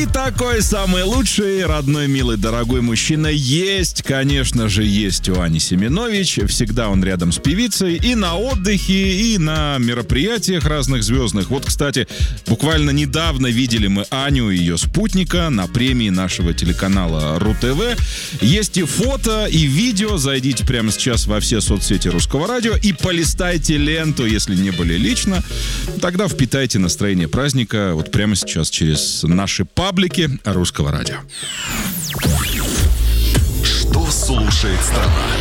И такой самый лучший, родной, милый, дорогой мужчина есть, конечно же, есть у Ани Семенович. Всегда он рядом с певицей и на отдыхе, и на мероприятиях разных звездных. Вот, кстати, буквально недавно видели мы Аню и ее спутника на премии нашего телеканала РУ-ТВ. Есть и фото, и видео. Зайдите прямо сейчас во все соцсети Русского радио и полистайте ленту, если не были лично. Тогда впитайте настроение праздника вот прямо сейчас через наши паблики Русского радио. Что слушает страна?